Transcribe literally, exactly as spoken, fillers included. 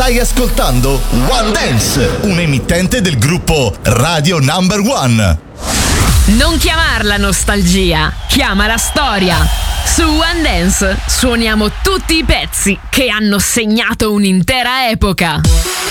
Stai ascoltando One Dance, un emittente del gruppo Radio Number One. Non chiamarla nostalgia, chiamala storia. Su One Dance suoniamo tutti i pezzi che hanno segnato un'intera epoca.